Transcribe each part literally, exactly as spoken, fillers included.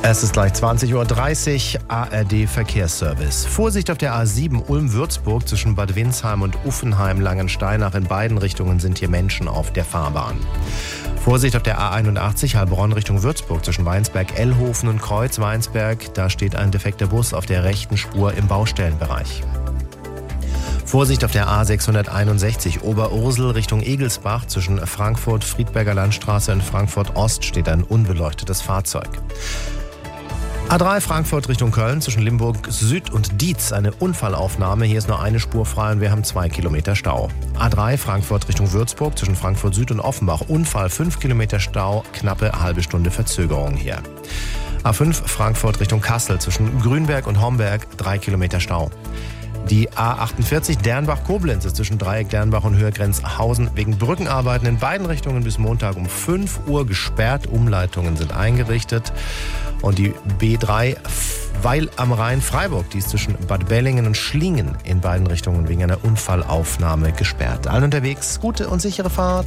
Es ist gleich zwanzig Uhr dreißig, A R D Verkehrsservice. Vorsicht auf der A sieben Ulm-Würzburg zwischen Bad Windsheim und Uffenheim-Langensteinach. In beiden Richtungen sind hier Menschen auf der Fahrbahn. Vorsicht auf der A einundachtzig Heilbronn Richtung Würzburg zwischen Weinsberg, Ellhofen und Kreuz-Weinsberg. Da steht ein defekter Bus auf der rechten Spur im Baustellenbereich. Vorsicht auf der A sechshunderteinundsechzig Oberursel Richtung Egelsbach zwischen Frankfurt, Friedberger Landstraße und Frankfurt Ost steht ein unbeleuchtetes Fahrzeug. A drei Frankfurt Richtung Köln zwischen Limburg Süd und Dietz eine Unfallaufnahme. Hier ist nur eine Spur frei und wir haben zwei Kilometer Stau. A drei Frankfurt Richtung Würzburg zwischen Frankfurt Süd und Offenbach. Unfall, fünf Kilometer Stau, knappe halbe Stunde Verzögerung hier. A fünf Frankfurt Richtung Kassel zwischen Grünberg und Homberg, drei Kilometer Stau. Die A achtundvierzig Dernbach-Koblenz ist zwischen Dreieck Dernbach und Höhe-Grenzhausen wegen Brückenarbeiten in beiden Richtungen bis Montag um fünf Uhr gesperrt. Umleitungen sind eingerichtet. Und die B drei Weil am Rhein Freiburg, die ist zwischen Bad Bellingen und Schlingen in beiden Richtungen wegen einer Unfallaufnahme gesperrt. Allen unterwegs, gute und sichere Fahrt.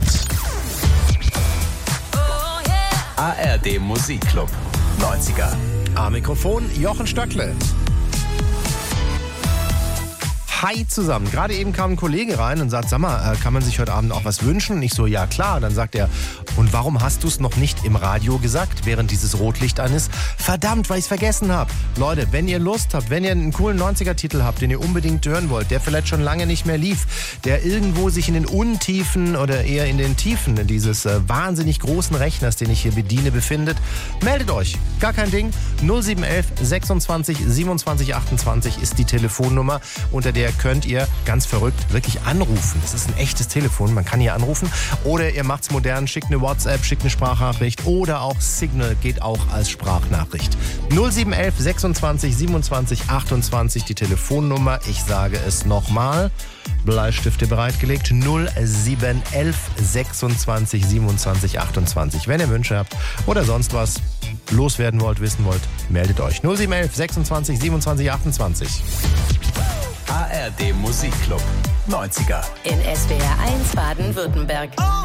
A R D Musikclub neunziger. Am Mikrofon Jochen Stöckle. Hi zusammen. Gerade eben kam ein Kollege rein und sagt, sag mal, kann man sich heute Abend auch was wünschen? Und ich so, ja klar. Dann sagt er, und warum hast du es noch nicht im Radio gesagt, während dieses Rotlicht an ist? Verdammt, weil ich es vergessen habe. Leute, wenn ihr Lust habt, wenn ihr einen coolen neunziger-Titel habt, den ihr unbedingt hören wollt, der vielleicht schon lange nicht mehr lief, der irgendwo sich in den Untiefen oder eher in den Tiefen dieses äh, wahnsinnig großen Rechners, den ich hier bediene, befindet, meldet euch. Gar kein Ding. null sieben eins eins sechsundzwanzig siebenundzwanzig achtundzwanzig ist die Telefonnummer, unter der könnt ihr ganz verrückt wirklich anrufen. Das ist ein echtes Telefon, man kann hier anrufen. Oder ihr macht's modern, schickt eine WhatsApp, schickt eine Sprachnachricht oder auch Signal geht auch als Sprachnachricht. null sieben eins eins sechsundzwanzig siebenundzwanzig achtundzwanzig die Telefonnummer. Ich sage es nochmal. Bleistifte bereitgelegt. null sieben eins eins sechsundzwanzig siebenundzwanzig achtundzwanzig. Wenn ihr Wünsche habt oder sonst was loswerden wollt, wissen wollt, meldet euch. null sieben eins eins sechsundzwanzig siebenundzwanzig achtundzwanzig. A R D Musikclub neunziger. In S W R eins Baden-Württemberg.